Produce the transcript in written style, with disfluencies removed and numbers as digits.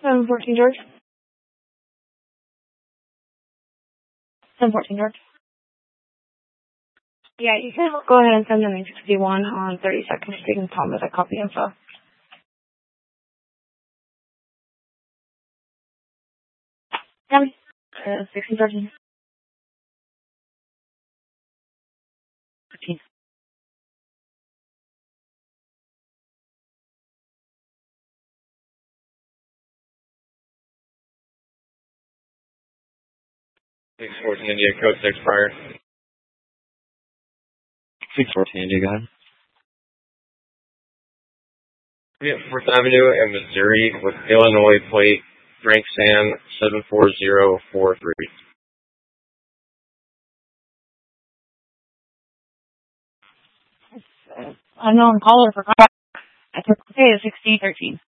714 George. 714 George. Yeah, you can go ahead and send them in 61 on 32nd Street and Thomas at copy info. 16 George. 15. Six 14 India, code 6 prior. 614 India, go ahead. Yeah, 4th Avenue and Missouri with Illinois plate, Frank San 74043. Unknown caller for I took okay, 1613.